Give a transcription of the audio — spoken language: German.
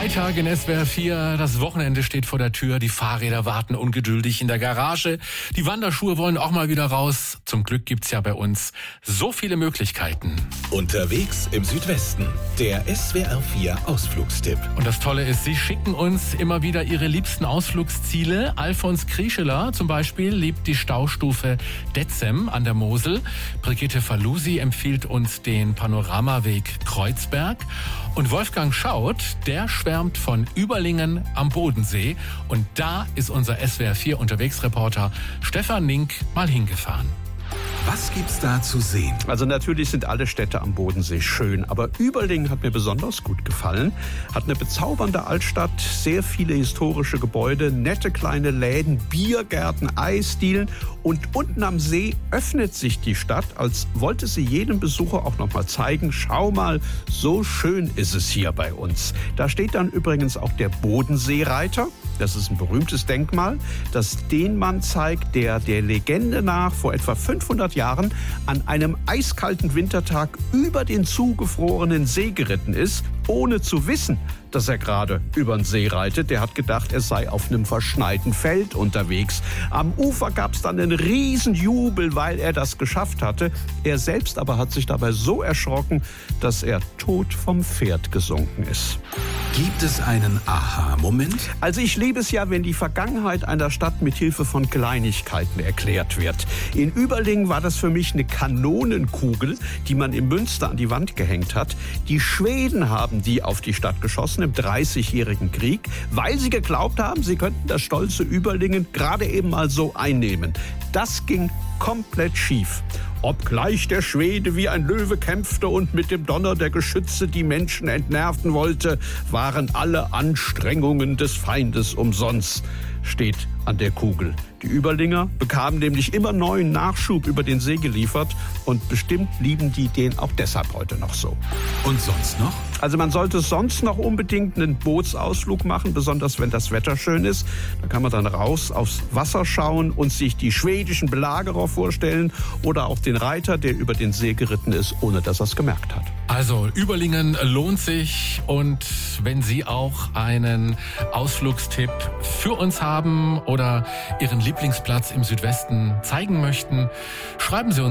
Freitag in SWR 4, das Wochenende steht vor der Tür, die Fahrräder warten ungeduldig in der Garage, die Wanderschuhe wollen auch mal wieder raus. Zum Glück gibt's ja bei uns so viele Möglichkeiten. Unterwegs im Südwesten, der SWR 4 Ausflugstipp. Und das Tolle ist, Sie schicken uns immer wieder Ihre liebsten Ausflugsziele. Alfons Kriescheler zum Beispiel liebt die Staustufe Detzem an der Mosel. Brigitte Falusi empfiehlt uns den Panoramaweg Kreuzberg. Und Wolfgang Schaut, der schwärmt von Überlingen am Bodensee. Und da ist unser SWR 4 Unterwegsreporter Stefan Nink mal hingefahren. Was gibt's da zu sehen? Also natürlich sind alle Städte am Bodensee schön, aber Überlingen hat mir besonders gut gefallen. Hat eine bezaubernde Altstadt, sehr viele historische Gebäude, nette kleine Läden, Biergärten, Eisdielen und unten am See öffnet sich die Stadt, als wollte sie jedem Besucher auch noch mal zeigen, schau mal, so schön ist es hier bei uns. Da steht dann übrigens auch der Bodenseereiter. Das ist ein berühmtes Denkmal, das den Mann zeigt, der Legende nach vor etwa 500 Jahren an einem eiskalten Wintertag über den zugefrorenen See geritten ist, ohne zu wissen, dass er gerade über den See reitet. Der hat gedacht, er sei auf einem verschneiten Feld unterwegs. Am Ufer gab es dann einen riesen Jubel, weil er das geschafft hatte. Er selbst aber hat sich dabei so erschrocken, dass er tot vom Pferd gesunken ist. Gibt es einen Aha-Moment? Also ich liebe es ja, wenn die Vergangenheit einer Stadt mit Hilfe von Kleinigkeiten erklärt wird. In Überlingen war das für mich eine Kanonenkugel, die man in Münster an die Wand gehängt hat. Die Schweden haben die auf die Stadt geschossen im 30-jährigen Krieg, weil sie geglaubt haben, sie könnten das stolze Überlingen gerade eben mal so einnehmen. Das ging komplett schief. Obgleich der Schwede wie ein Löwe kämpfte und mit dem Donner der Geschütze die Menschen entnerven wollte, waren alle Anstrengungen des Feindes umsonst, steht an der Kugel. Die Überlinger bekamen nämlich immer neuen Nachschub über den See geliefert und bestimmt lieben die den auch deshalb heute noch so. Und sonst noch? Also man sollte sonst noch unbedingt einen Bootsausflug machen, besonders wenn das Wetter schön ist. Da kann man dann raus aufs Wasser schauen und sich die schwedischen Belagerer vorstellen oder auch den Reiter, der über den See geritten ist, ohne dass er es gemerkt hat. Also Überlingen lohnt sich, und wenn Sie auch einen Ausflugstipp für uns haben oder Ihren Lieblingsplatz im Südwesten zeigen möchten, schreiben Sie uns